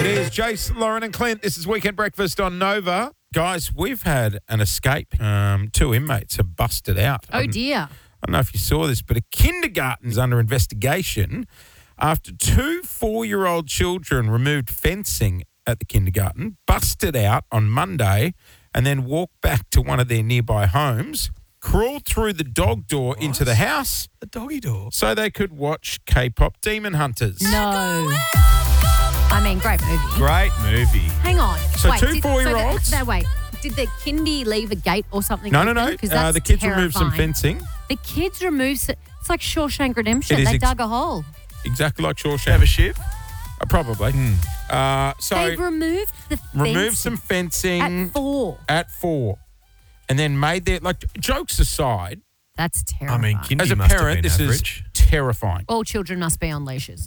It is Jace, Lauren and Clint. This is Weekend Breakfast on Nova. Guys, we've had an escape. Two inmates have busted out. Oh, dear. I don't know if you saw this, but a kindergarten is under investigation after two 4-year-old children removed fencing at the kindergarten, busted out on Monday, and then walked back to one of their nearby homes, crawled through the dog door into the house. The doggy door. So they could watch K-pop Demon Hunters. No. I mean, great movie. Great movie. Hang on. So wait, two 4-year-olds. Wait. Did the kindy leave a gate or something? No. Because that's The kids removed some terrifying. fencing. The kids removed. It's like Shawshank Redemption. It is They dug a hole. Exactly like Shawshank. Have a ship? Probably. So They've removed the fence removed some fencing at 4. and then made their, like, jokes aside, That's terrifying. I mean, kindy as a must have parent, been this average. is terrifying. all children must be on leashes.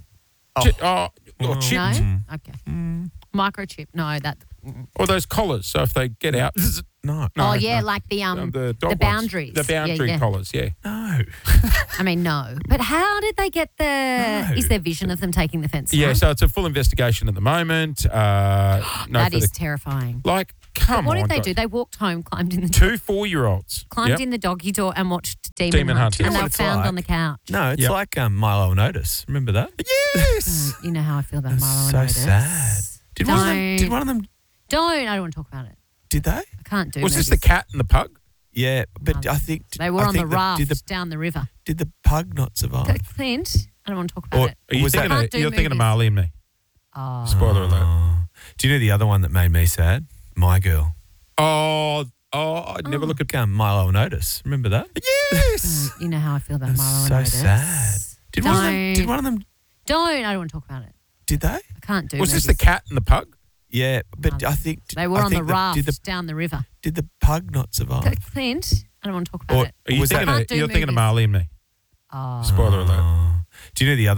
Or chipped. No? Okay. Microchip. No, that. Or those collars. So if they get out. No. Oh, yeah, like the dog ones. boundaries. The boundary Yeah. collars, yeah. No. I mean, no. But how did they get the... No. Is there vision of them taking the fence Yeah, down? so it's a full investigation at the moment. That is terrifying. Like, come What on. did they guys. do? They walked home, climbed in the Two 4-year-olds. climbed in the doggy door and watched Demon Demon Hunt. Hunt. And You know they what were it's found like? on the couch. No, it's Yep. like Milo and Otis. Remember that? Yes. You know how I feel about That's Milo so and Otis. sad. Did one of them? Don't. I don't want to talk about it. Did they? I can't do Was this the movies. cat and the pug? Yeah, but No. I think They were I on the think raft down the river. Did the pug not survive? Clint, I don't want to talk about Or- it. Are you Was that- thinking Can't of, do you're thinking of movies. Marley and Me? Oh. Spoiler alert. Oh. Do you know the other one that made me sad? My Girl. I'd never look at... Milo and Otis. Remember that? Yes. You know how I feel about That's Milo and so Otis. sad. Did one of them? Don't. I don't want to talk about it. Did they? I can't do Was this movies. the cat and the pug? Yeah, but I think They were I on the think raft down the river. Did the pug not survive? Clint, I don't want to talk about Or- it. Are you Was that- thinking of, Can't do you're thinking of movies. Marley and Me? Oh. Spoiler alert. Do you know the other